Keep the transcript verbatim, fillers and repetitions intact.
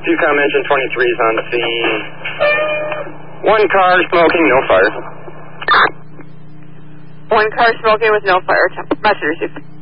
Two-com engine twenty-three is on the scene. One car smoking, no fire. One car smoking with no fire. Message received.